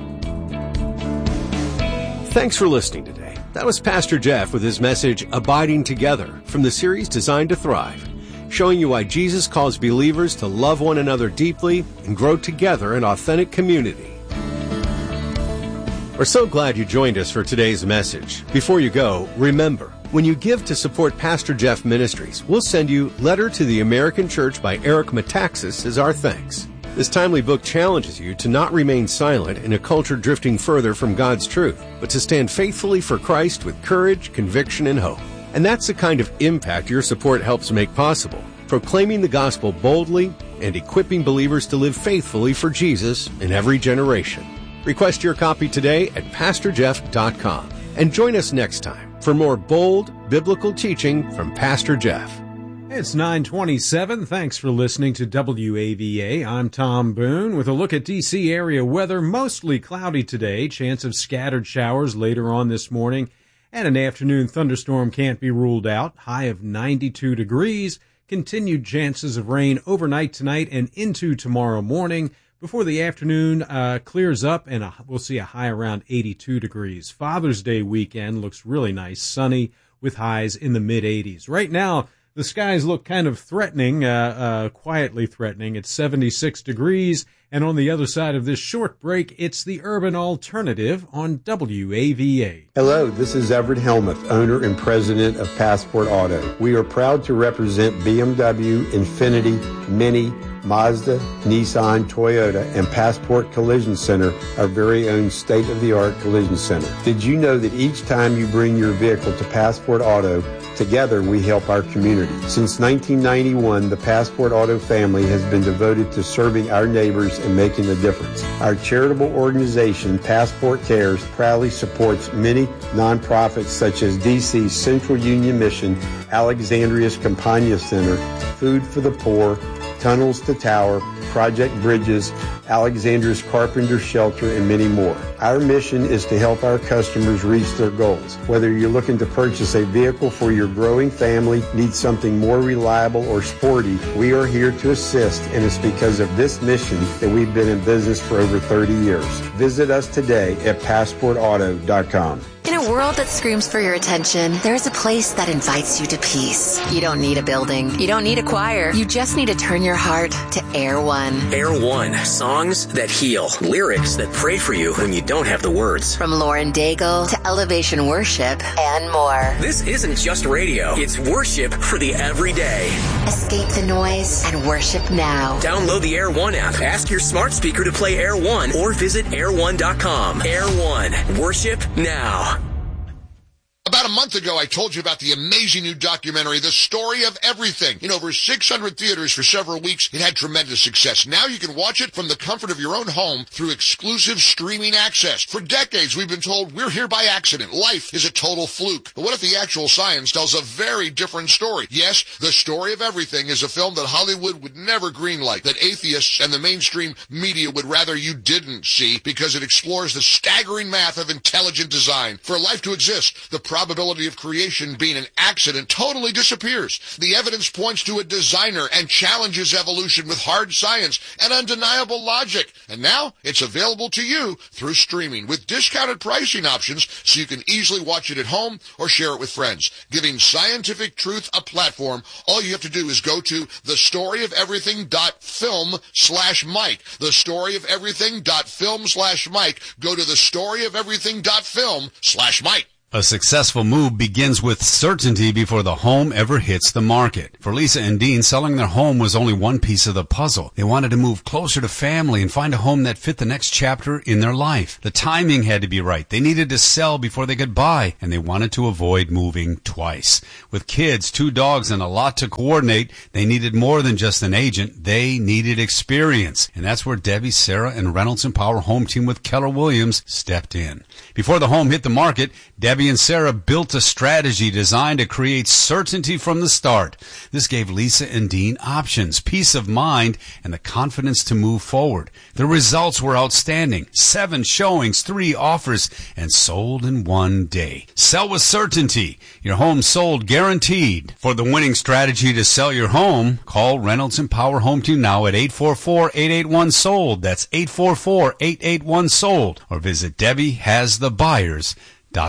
Thanks for listening today. That was Pastor Jeff with his message, Abiding Together, from the series Designed to Thrive, showing you why Jesus calls believers to love one another deeply and grow together in authentic community. We're so glad you joined us for today's message. Before you go, remember, when you give to support Pastor Jeff Ministries, we'll send you Letter to the American Church by Eric Metaxas as our thanks. This timely book challenges you to not remain silent in a culture drifting further from God's truth, but to stand faithfully for Christ with courage, conviction, and hope. And that's the kind of impact your support helps make possible, proclaiming the gospel boldly and equipping believers to live faithfully for Jesus in every generation. Request your copy today at PastorJeff.com. And join us next time for more bold biblical teaching from Pastor Jeff. It's 9:27. Thanks for listening to WAVA. I'm Tom Boone with a look at D.C. area weather. Mostly cloudy today. Chance of scattered showers later on this morning. And an afternoon thunderstorm can't be ruled out. High of 92 degrees. Continued chances of rain overnight tonight and into tomorrow morning. Before the afternoon clears up, and we'll see a high around 82 degrees. Father's Day weekend looks really nice, sunny, with highs in the mid-80s. Right now, the skies look kind of threatening, quietly threatening. It's 76 degrees, and on the other side of this short break, it's the Urban Alternative on WAVA. Hello, this is Everett Helmuth, owner and president of Passport Auto. We are proud to represent BMW, Infiniti, Mini, Mazda, Nissan, Toyota, and Passport Collision Center, our very own state-of-the-art collision center. Did you know that each time you bring your vehicle to Passport Auto, together we help our community? Since 1991, the Passport Auto family has been devoted to serving our neighbors and making a difference. Our charitable organization, Passport Cares, proudly supports many nonprofits such as DC's Central Union Mission, Alexandria's Campagna Center, Food for the Poor, Tunnels to Tower, Project Bridges, Alexandra's Carpenter Shelter, and many more. Our mission is to help our customers reach their goals. Whether you're looking to purchase a vehicle for your growing family, need something more reliable or sporty, we are here to assist, and it's because of this mission that we've been in business for over 30 years. Visit us today at PassportAuto.com. In a world that screams for your attention, there's a place that invites you to peace. You don't need a building. You don't need a choir. You just need to turn your heart to Air One. Air One. Songs that heal. Lyrics that pray for you when you don't have the words. From Lauren Daigle to Elevation Worship and more. This isn't just radio. It's worship for the everyday. Escape the noise and worship now. Download the Air One app. Ask your smart speaker to play Air One or visit air1.com. Air One. Worship now. About a month ago, I told you about the amazing new documentary, The Story of Everything. In over 600 theaters for several weeks, it had tremendous success. Now you can watch it from the comfort of your own home through exclusive streaming access. For decades, we've been told we're here by accident. Life is a total fluke. But what if the actual science tells a very different story? Yes, The Story of Everything is a film that Hollywood would never greenlight, that atheists and the mainstream media would rather you didn't see, because it explores the staggering math of intelligent design. For life to exist, the probability of creation being an accident totally disappears. The evidence points to a designer and challenges evolution with hard science and undeniable logic. And now it's available to you through streaming with discounted pricing options, so you can easily watch it at home or share it with friends. Giving scientific truth a platform, all you have to do is go to thestoryofeverything.film/Mike. Thestoryofeverything.film/Mike. Go to thestoryofeverything.film/Mike. A successful move begins with certainty before the home ever hits the market. For Lisa and Dean, selling their home was only one piece of the puzzle. They wanted to move closer to family and find a home that fit the next chapter in their life. The timing had to be right. They needed to sell before they could buy, and they wanted to avoid moving twice. With kids, 2 dogs, and a lot to coordinate, they needed more than just an agent. They needed experience. And that's where Debbie, Sarah, and Reynolds & Power Home Team with Keller Williams stepped in. Before the home hit the market, Debbie and Sarah built a strategy designed to create certainty from the start. This gave Lisa and Dean options, peace of mind, and the confidence to move forward. The results were outstanding. 7 showings, 3 offers, and sold in one day. Sell with certainty. Your home sold guaranteed. For the winning strategy to sell your home, call Reynolds & Power Home Team now at 844-881-SOLD. That's 844-881-SOLD. Or visit DebbieHasTheBuyers.com.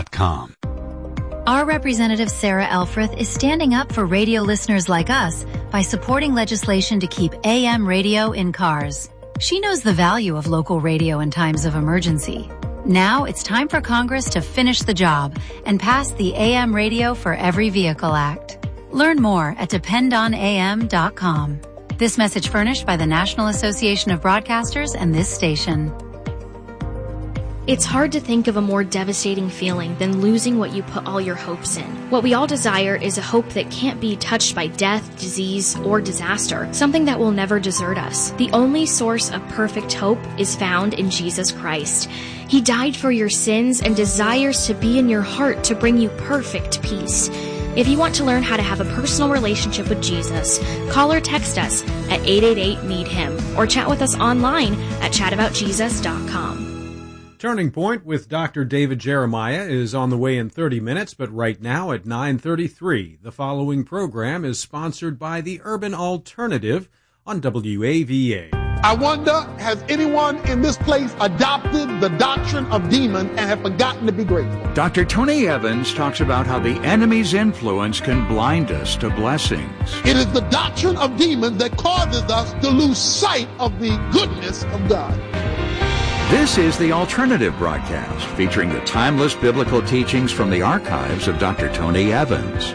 Our representative Sarah Elfreth is standing up for radio listeners like us by supporting legislation to keep AM radio in cars. She knows the value of local radio in times of emergency. Now it's time for Congress to finish the job and pass the AM Radio for Every Vehicle Act. Learn more at dependonam.com. This message furnished by the National Association of Broadcasters and this station. It's hard to think of a more devastating feeling than losing what you put all your hopes in. What we all desire is a hope that can't be touched by death, disease, or disaster, something that will never desert us. The only source of perfect hope is found in Jesus Christ. He died for your sins and desires to be in your heart to bring you perfect peace. If you want to learn how to have a personal relationship with Jesus, call or text us at 888-MEET-HIM or chat with us online at chataboutjesus.com. Turning Point with Dr. David Jeremiah is on the way in 30 minutes, but right now at 9:33. The following program is sponsored by the Urban Alternative on WAVA. I wonder, has anyone in this place adopted the doctrine of demons and have forgotten to be grateful? Dr. Tony Evans talks about how the enemy's influence can blind us to blessings. It is the doctrine of demons that causes us to lose sight of the goodness of God. This is the Alternative Broadcast, featuring the timeless biblical teachings from the archives of Dr. Tony Evans.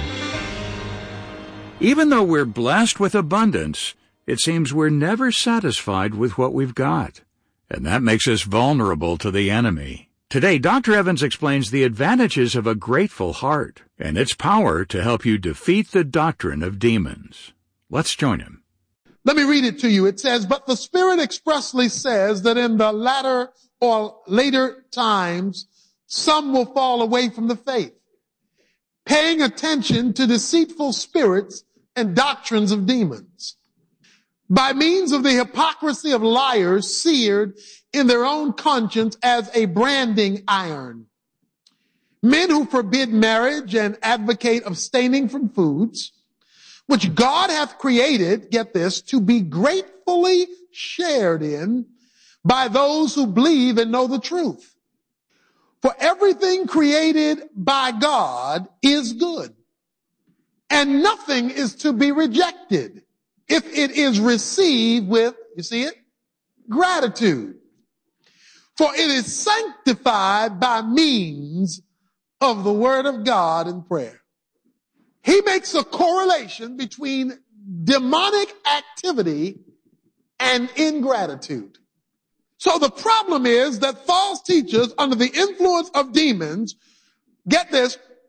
Even though we're blessed with abundance, it seems we're never satisfied with what we've got, and that makes us vulnerable to the enemy. Today, Dr. Evans explains the advantages of a grateful heart and its power to help you defeat the doctrine of demons. Let's join him. Let me read it to you. It says, but the Spirit expressly says that in the latter or later times, some will fall away from the faith, paying attention to deceitful spirits and doctrines of demons, by means of the hypocrisy of liars seared in their own conscience as a branding iron. Men who forbid marriage and advocate abstaining from foods, which God hath created, get this, to be gratefully shared in by those who believe and know the truth. For everything created by God is good, and nothing is to be rejected if it is received with, you see it, gratitude. For it is sanctified by means of the word of God and prayer. He makes a correlation between demonic activity and ingratitude. So the problem is that false teachers under the influence of demons, get this,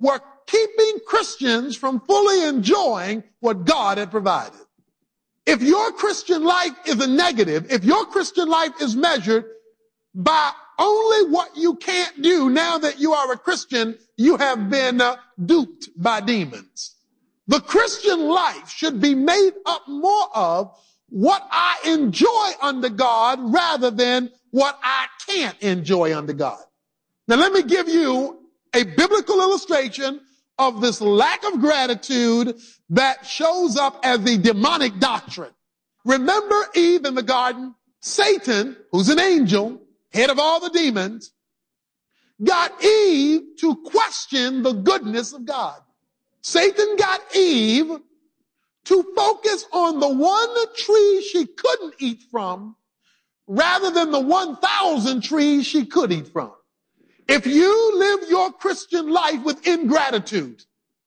were keeping Christians from fully enjoying what God had provided. If your Christian life is a negative, if your Christian life is measured by only what you can't do now that you are a Christian, you have been duped by demons. The Christian life should be made up more of what I enjoy under God rather than what I can't enjoy under God. Now let me give you a biblical illustration of this lack of gratitude that shows up as a demonic doctrine. Remember Eve in the garden? Satan, who's an angel, head of all the demons, got Eve to question the goodness of God. Satan got Eve to focus on the one tree she couldn't eat from rather than the 1,000 trees she could eat from. If you live your Christian life with ingratitude,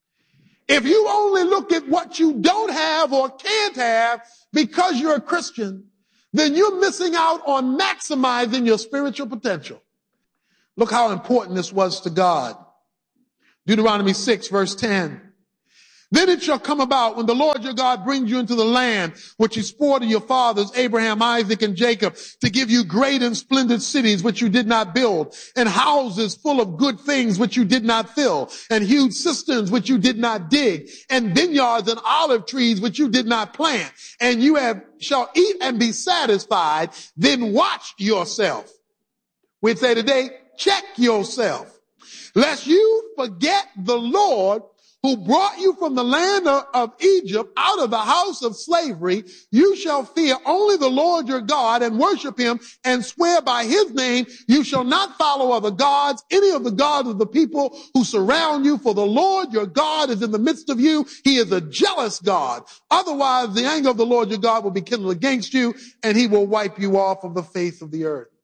if you only look at what you don't have or can't have because you're a Christian, then you're missing out on maximizing your spiritual potential. Look how important this was to God. Deuteronomy 6, verse 10. Then it shall come about when the Lord your God brings you into the land which he swore to your fathers, Abraham, Isaac, and Jacob, to give you great and splendid cities which you did not build, and houses full of good things which you did not fill, and huge cisterns which you did not dig, and vineyards and olive trees which you did not plant, and you shall eat and be satisfied. Then watch yourself. We'd say today, check yourself, lest you forget the Lord who brought you from the land of Egypt out of the house of slavery. You shall fear only the Lord your God and worship him and swear by his name. You shall not follow other gods, any of the gods of the people who surround you, for the Lord your God is in the midst of you. He is a jealous God. Otherwise, the anger of the Lord your God will be kindled against you, and he will wipe you off of the face of the earth.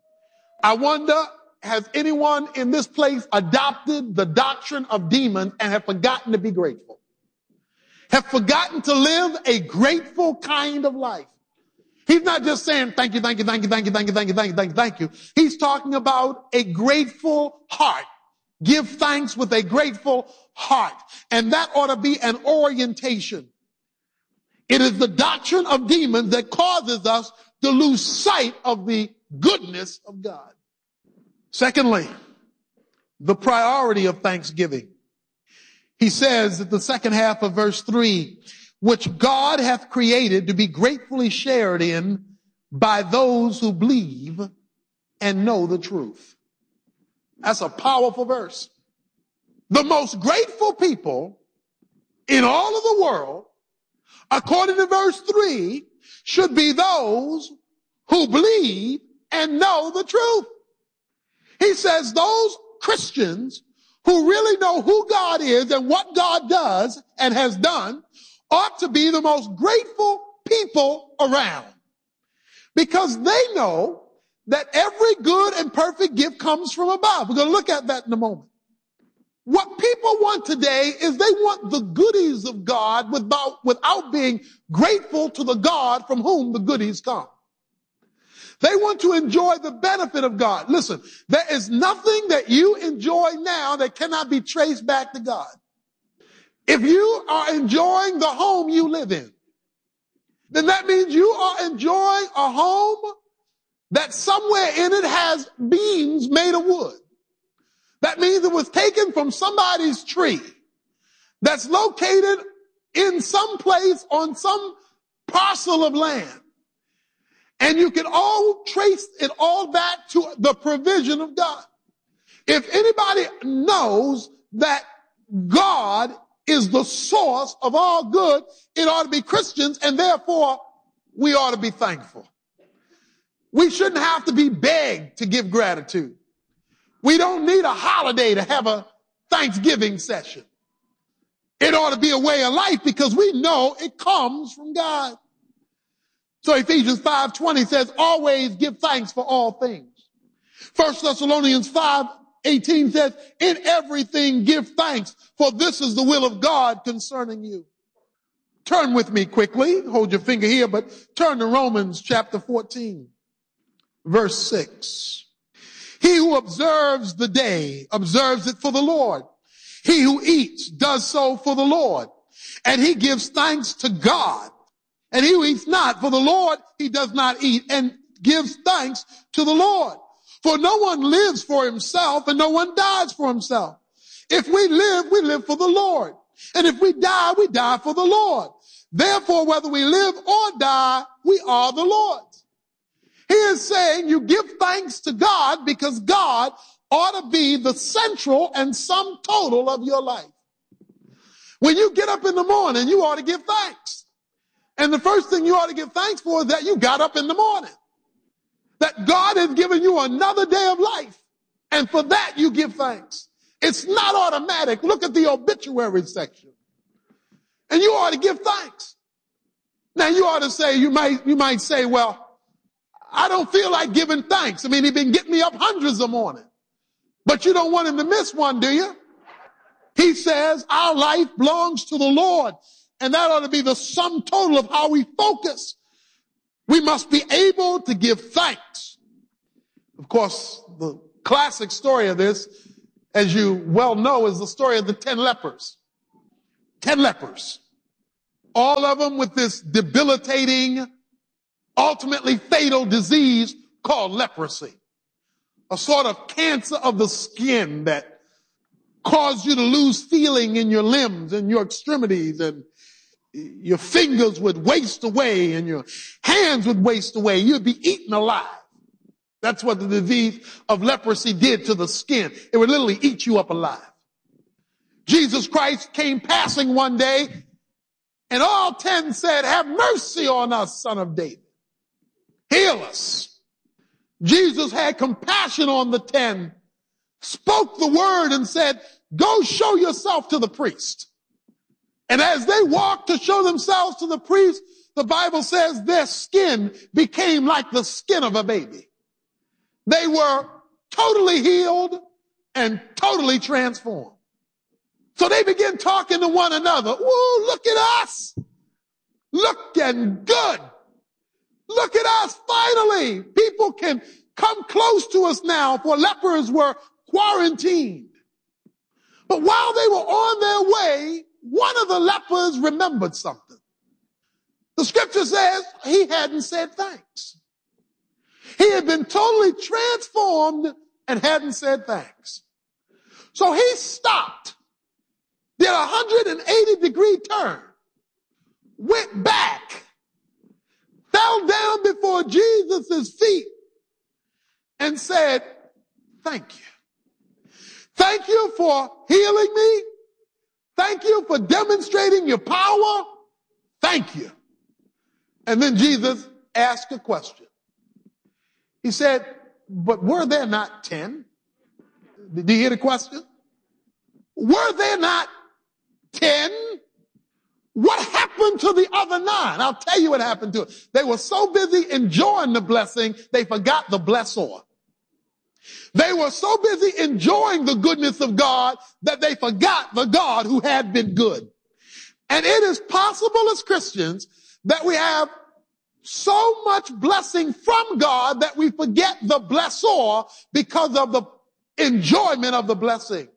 I wonder, has anyone in this place adopted the doctrine of demons and have forgotten to be grateful? Have forgotten to live a grateful kind of life? He's not just saying, thank you, thank you, thank you, thank you, thank you, thank you, thank you, thank you, thank you. He's talking about a grateful heart. Give thanks with a grateful heart. And that ought to be an orientation. It is the doctrine of demons that causes us to lose sight of the goodness of God. Secondly, the priority of thanksgiving. He says at the second half of verse 3, which God hath created to be gratefully shared in by those who believe and know the truth. That's a powerful verse. The most grateful people in all of the world, according to verse 3, should be those who believe and know the truth. He says those Christians who really know who God is and what God does and has done ought to be the most grateful people around, because they know that every good and perfect gift comes from above. We're going to look at that in a moment. What people want today is they want the goodies of God without being grateful to the God from whom the goodies come. They want to enjoy the benefit of God. Listen, there is nothing that you enjoy now that cannot be traced back to God. If you are enjoying the home you live in, then that means you are enjoying a home that somewhere in it has beams made of wood. That means it was taken from somebody's tree that's located in some place on some parcel of land. And you can all trace it all back to the provision of God. If anybody knows that God is the source of all good, it ought to be Christians, and therefore we ought to be thankful. We shouldn't have to be begged to give gratitude. We don't need a holiday to have a Thanksgiving session. It ought to be a way of life because we know it comes from God. So Ephesians 5:20 says, always give thanks for all things. 1 Thessalonians 5:18 says, in everything give thanks, for this is the will of God concerning you. Turn with me quickly. Hold your finger here, but turn to Romans chapter 14, verse 6. He who observes the day observes it for the Lord. He who eats does so for the Lord, and he gives thanks to God. And he who eats not for the Lord, he does not eat, and gives thanks to the Lord. For no one lives for himself, and no one dies for himself. If we live for the Lord. And if we die for the Lord. Therefore, whether we live or die, we are the Lord's. He is saying you give thanks to God because God ought to be the central and sum total of your life. When you get up in the morning, you ought to give thanks. And the first thing you ought to give thanks for is that you got up in the morning. That God has given you another day of life. And for that you give thanks. It's not automatic. Look at the obituary section. And you ought to give thanks. Now you ought to say, you might say, well, I don't feel like giving thanks. I mean, he's been getting me up hundreds of mornings. But you don't want him to miss one, do you? He says our life belongs to the Lord. And that ought to be the sum total of how we focus. We must be able to give thanks. Of course, the classic story of this, as you well know, is the story of the 10 lepers. 10 lepers. All of them with this debilitating, ultimately fatal disease called leprosy. A sort of cancer of the skin that caused you to lose feeling in your limbs and your extremities, and your fingers would waste away and your hands would waste away. You'd be eaten alive. That's what the disease of leprosy did to the skin. It would literally eat you up alive. Jesus Christ came passing one day, and all 10 said, have mercy on us, Son of David. Heal us. Jesus had compassion on the 10, spoke the word and said, go show yourself to the priest. And as they walked to show themselves to the priest, the Bible says their skin became like the skin of a baby. They were totally healed and totally transformed. So they began talking to one another. Ooh, look at us. Looking good. Look at us. Finally, people can come close to us now, for lepers were quarantined. But while they were on their way, one of the lepers remembered something. The scripture says he hadn't said thanks. He had been totally transformed and hadn't said thanks. So he stopped, did a 180-degree turn, went back, fell down before Jesus' feet, and said, thank you. Thank you for healing me. Thank you for demonstrating your power. Thank you. And then Jesus asked a question. He said, but were there not 10? Did you hear the question? Were there not 10? What happened to the other 9? I'll tell you what happened to it. They were so busy enjoying the blessing, they forgot the blessor. They were so busy enjoying the goodness of God that they forgot the God who had been good. And it is possible as Christians that we have so much blessing from God that we forget the blessor because of the enjoyment of the blessing.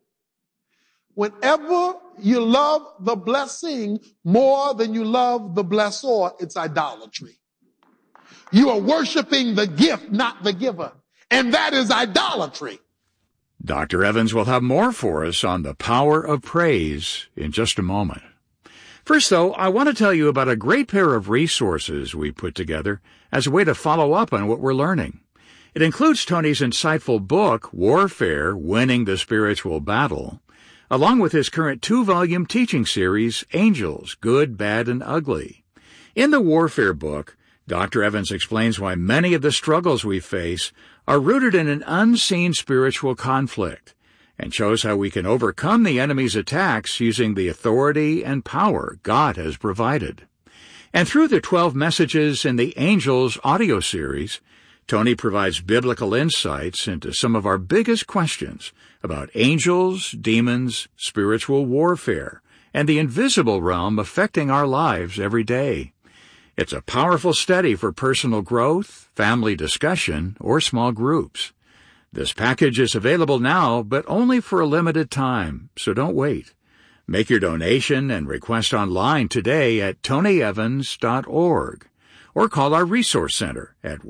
Whenever you love the blessing more than you love the blessor, it's idolatry. You are worshiping the gift, not the giver. And that is idolatry. Dr. Evans will have more for us on the power of praise in just a moment. First, though, I want to tell you about a great pair of resources we put together as a way to follow up on what we're learning. It includes Tony's insightful book, Warfare, Winning the Spiritual Battle, along with his current 2-volume teaching series, Angels, Good, Bad, and Ugly. In the Warfare book, Dr. Evans explains why many of the struggles we face are rooted in an unseen spiritual conflict, and shows how we can overcome the enemy's attacks using the authority and power God has provided. And through the 12 messages in the Angels audio series, Tony provides biblical insights into some of our biggest questions about angels, demons, spiritual warfare, and the invisible realm affecting our lives every day. It's a powerful study for personal growth, family discussion, or small groups. This package is available now, but only for a limited time, so don't wait. Make your donation and request online today at tonyevans.org or call our Resource Center at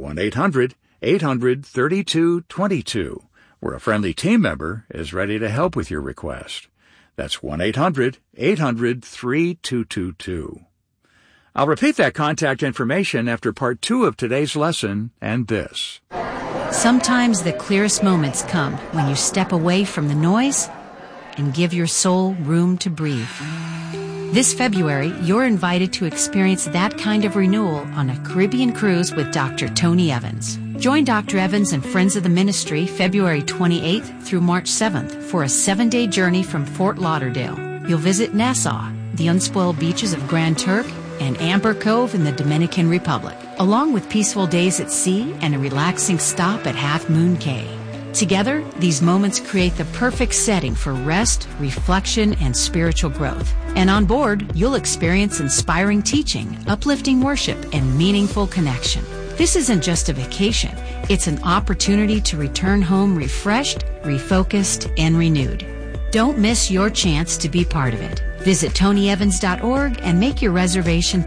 1-800-800-3222, where a friendly team member is ready to help with your request. That's 1-800-800-3222. I'll repeat that contact information after part 2 of today's lesson and this. Sometimes the clearest moments come when you step away from the noise and give your soul room to breathe. This February, you're invited to experience that kind of renewal on a Caribbean cruise with Dr. Tony Evans. Join Dr. Evans and Friends of the Ministry February 28th through March 7th for a 7-day journey from Fort Lauderdale. You'll visit Nassau, the unspoiled beaches of Grand Turk, and Amber Cove in the Dominican Republic, along with peaceful days at sea and a relaxing stop at Half Moon Cay. Together, these moments create the perfect setting for rest, reflection, and spiritual growth. And on board, you'll experience inspiring teaching, uplifting worship, and meaningful connection. This isn't just a vacation. It's an opportunity to return home refreshed, refocused, and renewed. Don't miss your chance to be part of it. Visit tonyevans.org and make your reservation